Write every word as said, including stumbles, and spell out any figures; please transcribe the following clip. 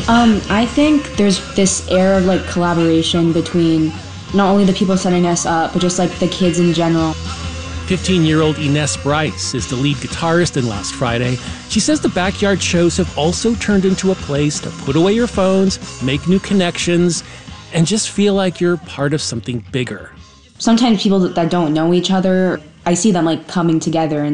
Um, I think there's this air of like collaboration between not only the people setting us up, but just like the kids in general. fifteen-year-old Ines Bryce is the lead guitarist in Last Friday. She says the backyard shows have also turned into a place to put away your phones, make new connections, and just feel like you're part of something bigger. Sometimes people that don't know each other, I see them like coming together and